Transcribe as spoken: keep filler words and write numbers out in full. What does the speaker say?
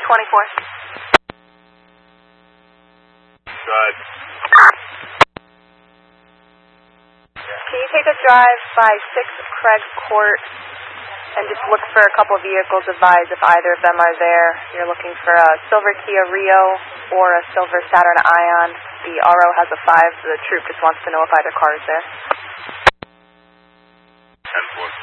twenty-four. Good. Can you take a drive by six Craig Court and just look for a couple of vehicles, advise if either of them are there. You're looking for a silver Kia Rio or a silver Saturn Ion. The R O has a five, so the troop just wants to know if either car is there. ten four.